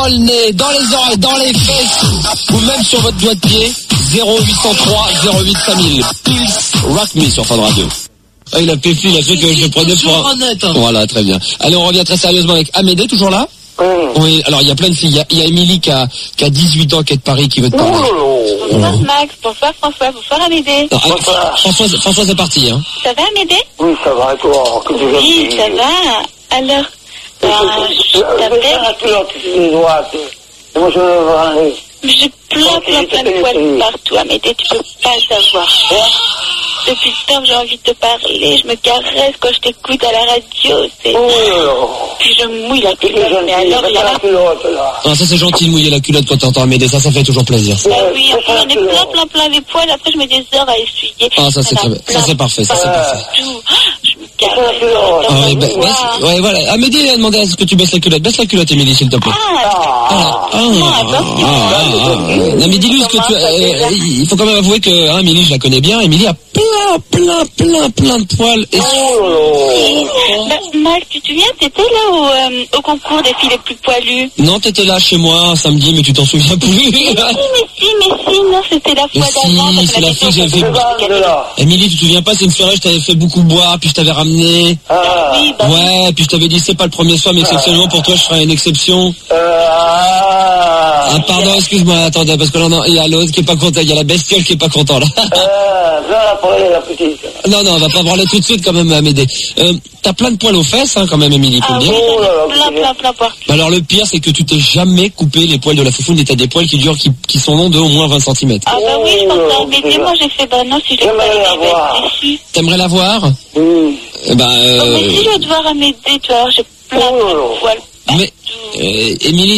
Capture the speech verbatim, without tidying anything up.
dans le nez, dans les oreilles, dans les fesses, ou même sur votre doigt de pied. zéro huit cent trois zéro huit cinq mille. Pulse Rock Me sur Fun Radio. Ah, il a péfi, il a fait que je prenais pour... honnête, hein. Voilà, très bien. Allez, on revient très sérieusement avec Amédée, toujours là? Oui. Oui, alors il y a plein de filles. Il y a, il y a Émilie qui a, qui a dix-huit ans, qui est de Paris, qui veut te parler. Bonsoir Max, bonsoir François, bonsoir Amédée. Non, ah, François, François c'est parti. Hein. Ça va Amédée? Oui, ça va, et toi? Que Oui, ça va. Alors, euh, je t'appelle... Moi, je veux voir les... J'ai plein, plein, plein de poils partout, Amédée, tu peux pas le savoir. Depuis le temps, j'ai envie de te parler, je me caresse quand je t'écoute à la radio, c'est... Puis je me mouille la culotte, mais alors il y a la... Ah, ça c'est gentil de mouiller la culotte quand t'entends Amédée, ça, ça fait toujours plaisir. Bah oui, enfin, j'en ai plein, plein, plein les poils, après je mets des heures à essuyer. Ah, ça c'est très bien, ça c'est parfait, ça c'est parfait. Tout. Je me caresse. Ah, ouais, bah, baisse, ouais, voilà. Amédée a demandé à ce que tu baisses la culotte. Baisse la culotte, Émilie, s'il te plaît. Ah, Voilà. Ah, ah, ah, ah. Non, mais dis-lui ce que tu... Euh, il faut quand même avouer que, hein, Émilie, je la connais bien. Émilie a plein, plein, plein, plein de poils. Et... Bah, Max, tu te souviens, t'étais là au, euh, au concours des filles les plus poilues? Non, t'étais là chez moi un samedi, mais tu t'en souviens plus. Mais si, mais si, mais si, non, c'était la fois Mais d'avant. si, c'est la fille que j'avais fait... Émilie, tu te souviens pas, c'est une soirée, je t'avais fait beaucoup boire, puis je t'avais ramené. Ah, oui, bah Ouais, puis je t'avais dit, c'est pas le premier soir, mais exceptionnellement pour toi, je ferai une exception. Euh, Ah, pardon, excuse-moi, attendez, parce que là, non, il y a l'autre qui est pas content, il y a la bestiole qui est pas content, là. euh, viens la parler, la petite. Non, non, on va pas branler tout de suite, quand même, Amédée. Euh, t'as plein de poils aux fesses, hein, quand même, Émilie, faut Ah le oui, dire. j'en ai plein, plein, plein partout. Alors, le pire, c'est que tu t'es jamais coupé les poils de la foufoune et t'as des poils qui durent, qui, qui sont longs de au moins vingt centimètres. Ah bah oui, je pensais à Amédée, moi j'ai fait, bah non, si j'ai pas J'aimerais la été, je vais voir. être déçue. T'aimerais la voir? Oui. Eh ben, Oh, mais euh... si je veux te voir Amédée, tu vois, j'ai plein, plein de poils Mais, partout. euh, Émilie,